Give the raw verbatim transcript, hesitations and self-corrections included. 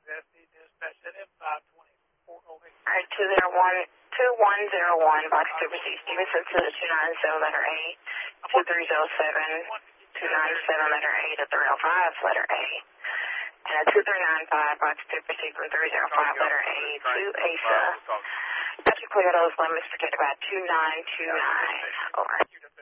All right, two zero one, two one zero one, box two receive Stevenson to the two nine seven, letter A, two three zero seven, two nine seven, letter A to three oh five, letter A, and a two three nine five, box two receive from three zero five, letter A to A S A. Got you clear those limits, protected by two nine two nine, over.